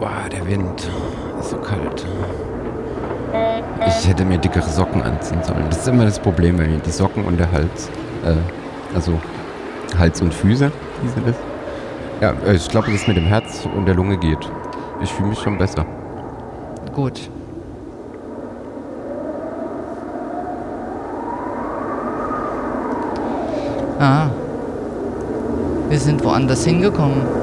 Boah, der Wind. Ist so kalt. Ich hätte mir dickere Socken anziehen sollen. Das ist immer das Problem, wenn die Socken und der Hals. Also Hals und Füße, wie sind das? Ja, ich glaube, das mit dem Herz und der Lunge geht. Ich fühle mich schon besser. Gut. Ah. Wir sind woanders hingekommen.